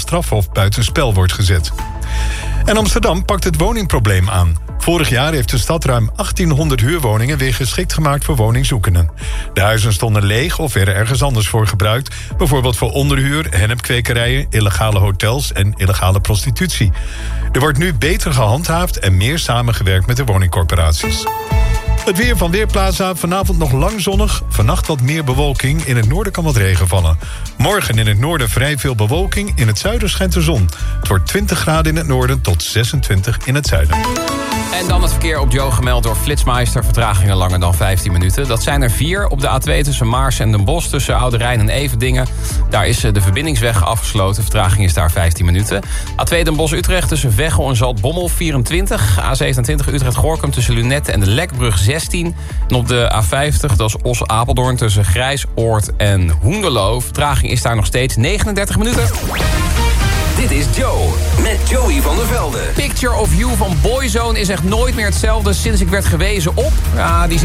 strafhof buitenspel wordt gezet. En Amsterdam pakt het woningprobleem aan. Vorig jaar heeft de stad ruim 1800 huurwoningen weer geschikt gemaakt voor woningzoekenden. De huizen stonden leeg of werden ergens anders voor gebruikt. Bijvoorbeeld voor onderhuur, hennepkwekerijen, illegale hotels en illegale prostitutie. Er wordt nu beter gehandhaafd en meer samengewerkt met de woningcorporaties. Het weer van Weerplaza, vanavond nog lang zonnig. Vannacht wat meer bewolking, in het noorden kan wat regen vallen. Morgen in het noorden vrij veel bewolking, in het zuiden schijnt de zon. Het wordt 20 graden in het noorden tot 26 in het zuiden. En dan het verkeer op Joe gemeld door Flitsmeister. Vertragingen langer dan 15 minuten. Dat zijn er 4 op de A2 tussen Maars en Den Bosch. Tussen Oude Rijn en Everdingen. Daar is de verbindingsweg afgesloten. Vertraging is daar 15 minuten. A2 Den Bosch-Utrecht tussen Veghel en Zaltbommel 24. A27 Utrecht-Gorkum tussen Lunette en de Lekbrug 16. En op de A50, dat is Os-Apeldoorn tussen Grijsoord en Hoenderloo. Vertraging is daar nog steeds 39 minuten. Dit is Joe, met Joey van der Velde. Picture of You van Boyzone is echt nooit meer hetzelfde sinds ik werd gewezen op. Ja, die